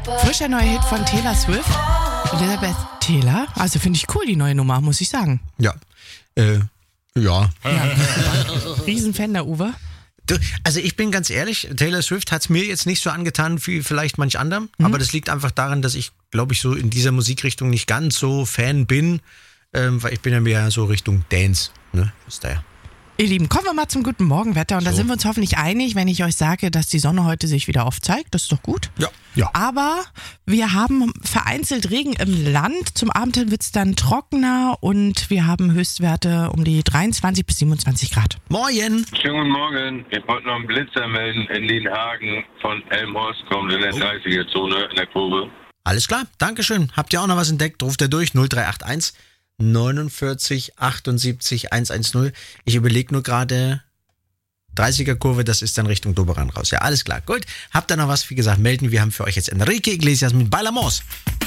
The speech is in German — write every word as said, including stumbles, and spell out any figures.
Frischer neuer Hit von Taylor Swift. Elizabeth Taylor. Also finde ich cool, die neue Nummer, muss ich sagen. Ja. Äh, ja. ja. Riesenfan der Uwe. Also ich bin ganz ehrlich, Taylor Swift hat es mir jetzt nicht so angetan wie vielleicht manch anderem, mhm. aber das liegt einfach daran, dass ich, glaube ich, so in dieser Musikrichtung nicht ganz so Fan bin, ähm, weil ich bin ja mehr so Richtung Dance, ne, ist daher. Ihr Lieben, kommen wir mal zum guten Morgenwetter und so. Da sind wir uns hoffentlich einig, wenn ich euch sage, dass die Sonne heute sich wieder aufzeigt. Das ist doch gut. Ja. ja. Aber wir haben vereinzelt Regen im Land. Zum Abend hin wird es dann trockener und wir haben Höchstwerte um die dreiundzwanzig bis siebenundzwanzig Grad. Moin! Schönen guten Morgen. Ich wollte noch einen Blitzer melden in Lienhagen von Elmhorst, kommt in der oh. dreißiger-Zone in der Kurve. Alles klar, Dankeschön. Habt ihr auch noch was entdeckt? Ruft ihr durch null drei acht eins neunundvierzig achtundsiebzig hundertzehn. Ich überlege nur gerade, dreißiger-Kurve, das ist dann Richtung Doberan raus. Ja, alles klar. Gut. Habt ihr noch was? Wie gesagt, melden. Wir haben für euch jetzt Enrique Iglesias mit Bailamos.